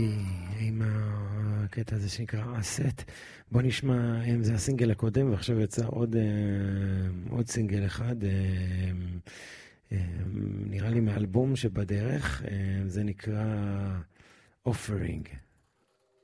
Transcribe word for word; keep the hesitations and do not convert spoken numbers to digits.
עם הקטע הזה שנקרא הסט. בוא נשמע, זה הסינגל הקודם, ועכשיו יצא עוד, עוד סינגל אחד, נראה לי מאלבום שבדרך, זה נקרא Offering.